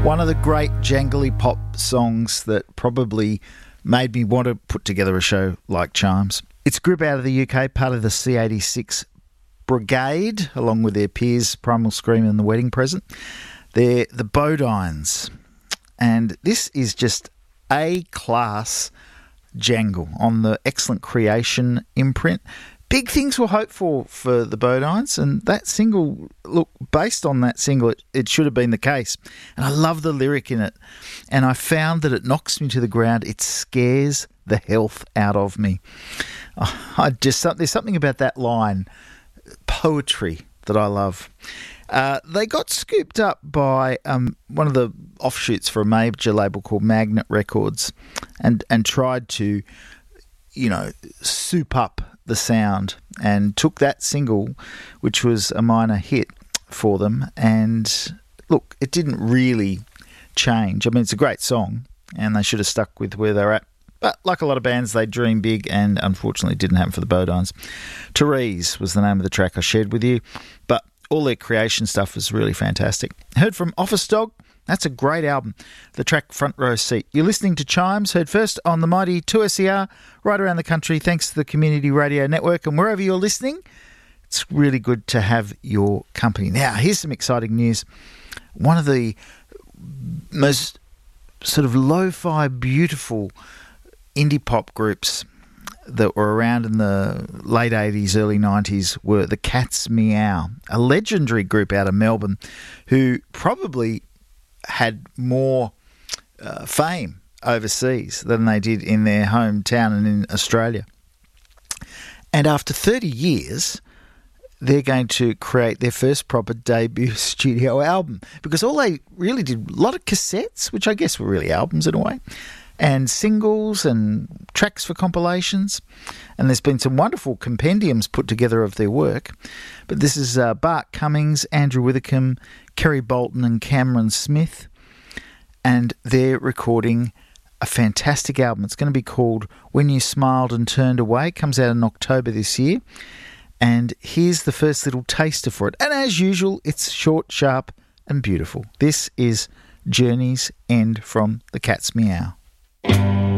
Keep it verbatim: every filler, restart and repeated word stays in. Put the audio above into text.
One of the great jangly pop songs that probably made me want to put together a show like Chimes. It's a group out of the U K, part of the C eighty-six Brigade, along with their peers Primal Scream and The Wedding Present. They're the Bodines, and this is just A-class jangle on the Excellent Creation imprint. Big things were hoped for for the Bodines, and that single, look, based on that single, it, it should have been the case. And I love the lyric in it, and I found that it knocks me to the ground. It scares the health out of me. I just there's something about that line, poetry, that I love. Uh, they got scooped up by um, one of the offshoots for a major label called Magnet Records, and and tried to, you know, soup up the sound, and took that single, which was a minor hit for them, and look, it didn't really change. I mean, it's a great song, and they should have stuck with where they're at. But like a lot of bands, they dream big, and unfortunately it didn't happen for the Bodines. Therese was the name of the track I shared with you, but all their creation stuff was really fantastic. Heard from Office Dog. That's a great album. The track Front Row Seat. You're listening to Chimes, heard first on the mighty two S E R, right around the country, thanks to the Community Radio Network. And wherever you're listening, it's really good to have your company. Now, here's some exciting news. One of the most sort of lo-fi, beautiful indie pop groups that were around in the late eighties, early nineties were the Cat's Meow, a legendary group out of Melbourne who probably had more uh, fame overseas than they did in their hometown and in Australia. And after thirty years, they're going to create their first proper debut studio album, because all they really did, a lot of cassettes, which I guess were really albums in a way, and singles and tracks for compilations. And there's been some wonderful compendiums put together of their work. But this is uh, Bart Cummings, Andrew Withercombe, Kerry Bolton and Cameron Smith. And they're recording a fantastic album. It's going to be called When You Smiled and Turned Away. It comes out in October this year. And here's the first little taster for it. And as usual, it's short, sharp and beautiful. This is Journey's End from the Cat's Meow.